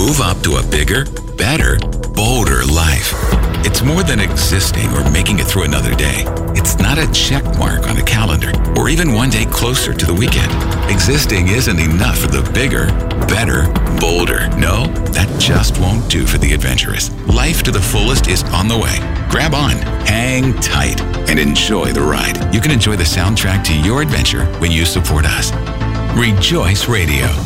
Move up to a bigger, better, bolder life. It's more than existing or making it through another day. It's not a check mark on a calendar or even one day closer to the weekend. Existing isn't enough for the bigger, better, bolder. No, that just won't do for the adventurous. Life to the fullest is on the way. Grab on, hang tight, and enjoy the ride. You can enjoy the soundtrack to your adventure when you support us. Rejoice Radio.